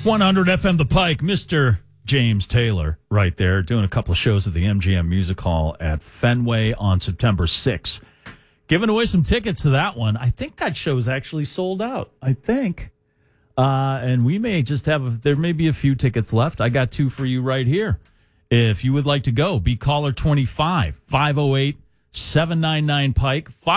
100 FM The Pike, Mr. James Taylor, right there, doing a couple of shows at the MGM Music Hall at Fenway on September 6th. Giving away some tickets to that one. I think that show's actually sold out. I think. And we may just there may be a few tickets left. I got 2 for you right here. If you would like to go, be caller 25, 508-799-PIKE.